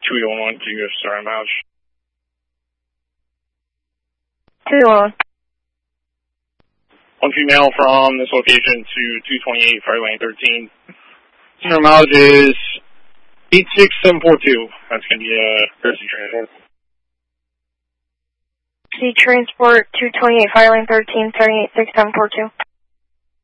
211, can you give starting mileage? 211. One female from this location to 228 Fire Lane 13. Starting mileage is 86742. That's going to be a courtesy transport. C Transport 228 Fire Lane 13, starting 86742.